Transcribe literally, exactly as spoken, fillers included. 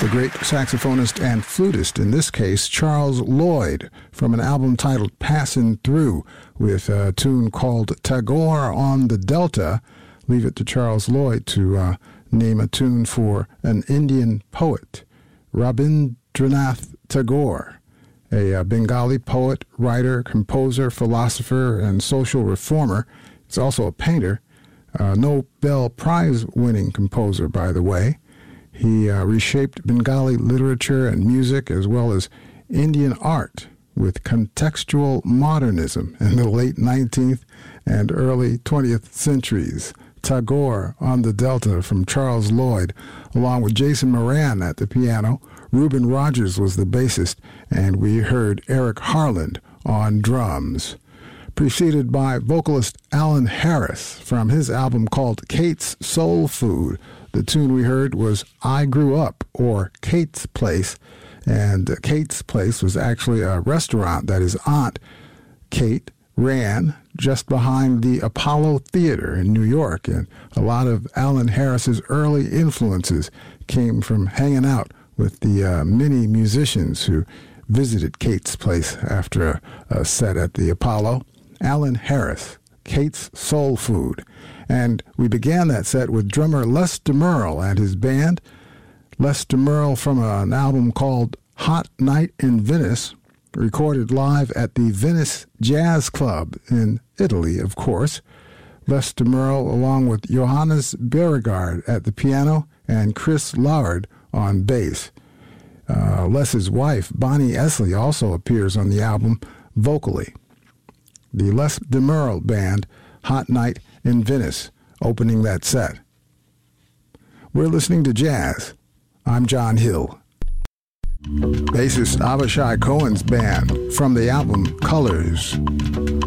the great saxophonist and flutist, in this case, Charles Lloyd, from an album titled Passin' Through, with a tune called Tagore on the Delta. Leave it to Charles Lloyd to uh, name a tune for an Indian poet, Rabindranath Tagore, a uh, Bengali poet, writer, composer, philosopher, and social reformer. He's also a painter, a Nobel Prize-winning composer, by the way. He uh, reshaped Bengali literature and music as well as Indian art with contextual modernism in the late nineteenth and early twentieth centuries. Tagore on the Delta from Charles Lloyd, along with Jason Moran at the piano. Reuben Rogers was the bassist, and we heard Eric Harland on drums. Preceded by vocalist Alan Harris from his album called Kate's Soul Food. The tune we heard was I Grew Up, or Kate's Place, and Kate's Place was actually a restaurant that his aunt, Kate, ran just behind the Apollo Theater in New York, and a lot of Alan Harris's early influences came from hanging out with the uh, many musicians who visited Kate's Place after a, a set at the Apollo. Alan Harris, Kate's Soul Food. And we began that set with drummer Les DeMerle and his band. Les DeMerle from an album called Hot Night in Venice, recorded live at the Venice Jazz Club in Italy, of course. Les DeMerle along with Johannes Beauregard at the piano and Chris Lard on bass. Uh, Les's wife, Bonnie Esley, also appears on the album vocally. The Les DeMerle Band, Hot Night in Venice, opening that set. We're listening to jazz. I'm John Hill. Bassist Avishai Cohen's band from the album Colors.